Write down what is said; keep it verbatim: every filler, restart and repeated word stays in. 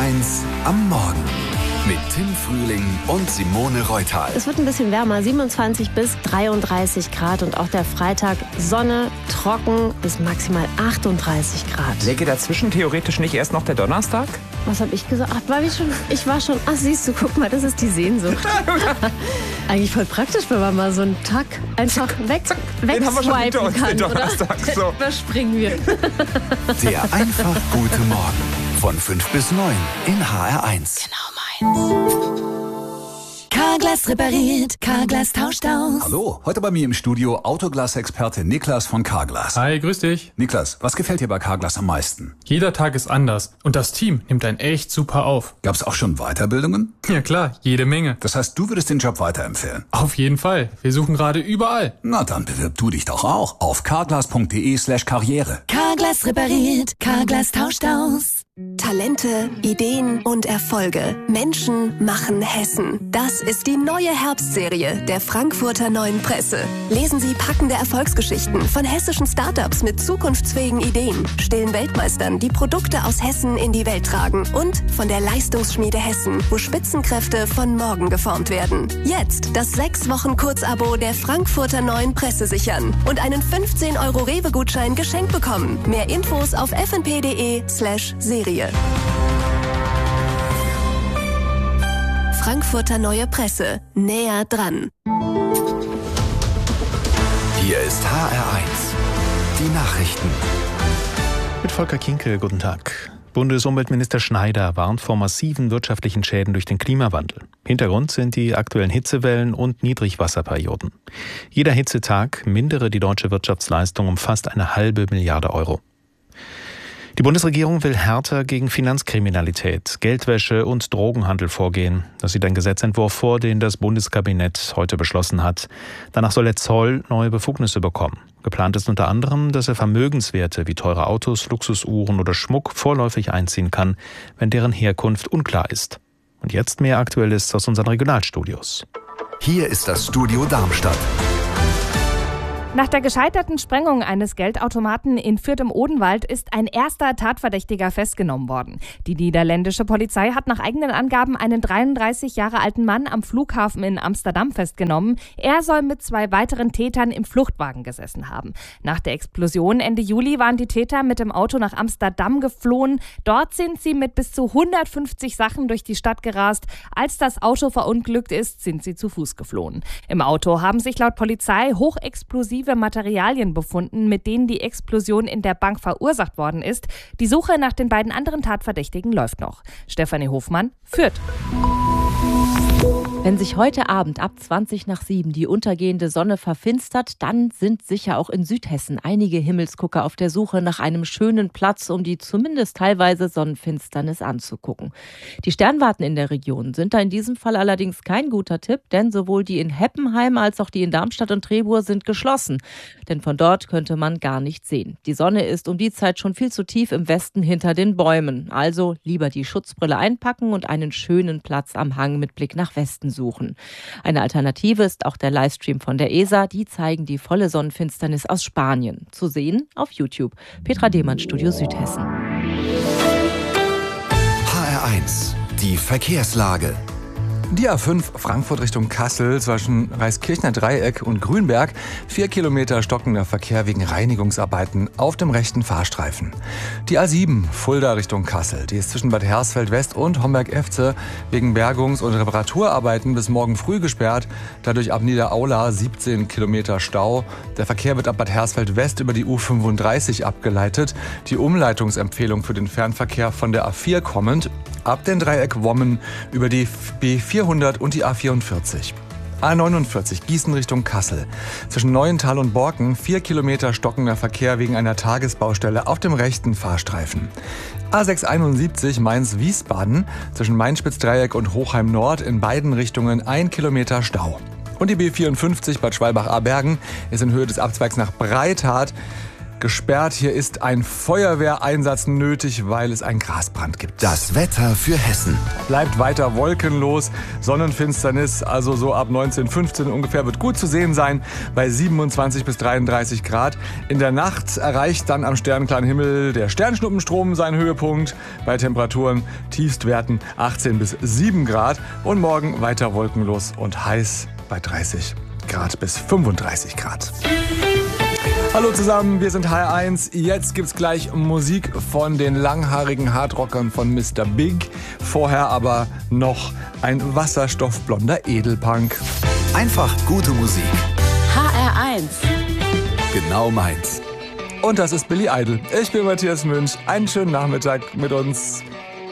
eins am Morgen mit Tim Frühling und Simone Reuthal. Es wird ein bisschen wärmer, siebenundzwanzig bis dreiunddreißig Grad und auch der Freitag Sonne, trocken bis maximal achtunddreißig Grad. Läge dazwischen theoretisch nicht erst noch der Donnerstag? Was habe ich gesagt? Ach, war ich schon? Ich war schon. Ach, siehst du, guck mal, das ist die Sehnsucht. Eigentlich voll praktisch, wenn man mal so einen Tag einfach weg, Den haben wir schon hinter uns, kann, den Donnerstag. So. Überspringen wir. Der einfach gute Morgen von fünf bis neun in H R eins. Genau meins. Carglass repariert, Carglass tauscht aus. Hallo, heute bei mir im Studio Autoglas-Experte Niklas von Carglass. Hi, grüß dich. Niklas, was gefällt dir bei Carglass am meisten? Jeder Tag ist anders und das Team nimmt einen echt super auf. Gab's auch schon Weiterbildungen? Ja klar, jede Menge. Das heißt, du würdest den Job weiterempfehlen? Auf jeden Fall. Wir suchen gerade überall. Na, dann bewirb du dich doch auch auf carglass.de slash karriere. Carglass repariert, Carglass tauscht aus. Talente, Ideen und Erfolge. Menschen machen Hessen. Das ist die neue Herbstserie der Frankfurter Neuen Presse. Lesen Sie packende Erfolgsgeschichten von hessischen Startups mit zukunftsfähigen Ideen, stillen Weltmeistern, die Produkte aus Hessen in die Welt tragen und von der Leistungsschmiede Hessen, wo Spitzenkräfte von morgen geformt werden. Jetzt das sechs Wochen Kurzabo der Frankfurter Neuen Presse sichern und einen fünfzehn Euro Rewe-Gutschein geschenkt bekommen. Mehr Infos auf fnp.de slash Serie. Frankfurter Neue Presse. Näher dran. Hier ist H R eins. Die Nachrichten. Mit Volker Kinkel, guten Tag. Bundesumweltminister Schneider warnt vor massiven wirtschaftlichen Schäden durch den Klimawandel. Hintergrund sind die aktuellen Hitzewellen und Niedrigwasserperioden. Jeder Hitzetag mindere die deutsche Wirtschaftsleistung um fast eine halbe Milliarde Euro. Die Bundesregierung will härter gegen Finanzkriminalität, Geldwäsche und Drogenhandel vorgehen. Das sieht ein Gesetzentwurf vor, den das Bundeskabinett heute beschlossen hat. Danach soll der Zoll neue Befugnisse bekommen. Geplant ist unter anderem, dass er Vermögenswerte wie teure Autos, Luxusuhren oder Schmuck vorläufig einziehen kann, wenn deren Herkunft unklar ist. Und jetzt mehr Aktuelles aus unseren Regionalstudios. Hier ist das Studio Darmstadt. Nach der gescheiterten Sprengung eines Geldautomaten in Fürth im Odenwald ist ein erster Tatverdächtiger festgenommen worden. Die niederländische Polizei hat nach eigenen Angaben einen dreiunddreißig Jahre alten Mann am Flughafen in Amsterdam festgenommen. Er soll mit zwei weiteren Tätern im Fluchtwagen gesessen haben. Nach der Explosion Ende Juli waren die Täter mit dem Auto nach Amsterdam geflohen. Dort sind sie mit bis zu hundertfünfzig Sachen durch die Stadt gerast. Als das Auto verunglückt ist, sind sie zu Fuß geflohen. Im Auto haben sich laut Polizei hochexplosive Materialien befunden, mit denen die Explosion in der Bank verursacht worden ist. Die Suche nach den beiden anderen Tatverdächtigen läuft noch. Stefanie Hofmann, Fürth. Wenn sich heute Abend ab zwanzig nach sieben die untergehende Sonne verfinstert, dann sind sicher auch in Südhessen einige Himmelsgucker auf der Suche nach einem schönen Platz, um die zumindest teilweise Sonnenfinsternis anzugucken. Die Sternwarten in der Region sind da in diesem Fall allerdings kein guter Tipp, denn sowohl die in Heppenheim als auch die in Darmstadt und Trebur sind geschlossen. Denn von dort könnte man gar nichts sehen. Die Sonne ist um die Zeit schon viel zu tief im Westen hinter den Bäumen. Also lieber die Schutzbrille einpacken und einen schönen Platz am Hang mit Blick nach Westen suchen. Eine Alternative ist auch der Livestream von der E S A. Die zeigen die volle Sonnenfinsternis aus Spanien. Zu sehen auf YouTube. Petra Demann, Studio Südhessen. H R eins. Die Verkehrslage. Die A fünf Frankfurt Richtung Kassel zwischen Reiskirchner Dreieck und Grünberg. Vier Kilometer stockender Verkehr wegen Reinigungsarbeiten auf dem rechten Fahrstreifen. Die A sieben Fulda Richtung Kassel. Die ist zwischen Bad Hersfeld West und Homberg-Efze wegen Bergungs- und Reparaturarbeiten bis morgen früh gesperrt. Dadurch ab Niederaula siebzehn Kilometer Stau. Der Verkehr wird ab Bad Hersfeld West über die U fünfunddreißig abgeleitet. Die Umleitungsempfehlung für den Fernverkehr von der A vier kommend. Ab den Dreieck Wommen über die B vierhundert und die A vierundvierzig. A neunundvierzig Gießen Richtung Kassel. Zwischen Neuental und Borken vier Kilometer stockender Verkehr wegen einer Tagesbaustelle auf dem rechten Fahrstreifen. A sechshunderteinundsiebzig Mainz-Wiesbaden. Zwischen Mainspitz-Dreieck und Hochheim Nord in beiden Richtungen ein Kilometer Stau. Und die B vierundfünfzig Bad Schwalbach-Abergen ist in Höhe des Abzweigs nach Breithardt gesperrt. Hier ist ein Feuerwehreinsatz nötig, weil es einen Grasbrand gibt. Das Wetter für Hessen. Bleibt weiter wolkenlos. Sonnenfinsternis, also so ab neunzehn, fünfzehn ungefähr, wird gut zu sehen sein bei siebenundzwanzig bis dreiunddreißig Grad. In der Nacht erreicht dann am sternklaren Himmel der Sternschnuppenstrom seinen Höhepunkt bei Temperaturen Tiefstwerten achtzehn bis sieben Grad. Und morgen weiter wolkenlos und heiß bei dreißig Grad bis fünfunddreißig Grad. Hallo zusammen, wir sind H R eins. Jetzt gibt's gleich Musik von den langhaarigen Hardrockern von Mister Big. Vorher aber noch ein wasserstoffblonder Edelpunk. Einfach gute Musik. H R eins. Genau meins. Und das ist Billy Idol. Ich bin Matthias Münch. Einen schönen Nachmittag mit uns.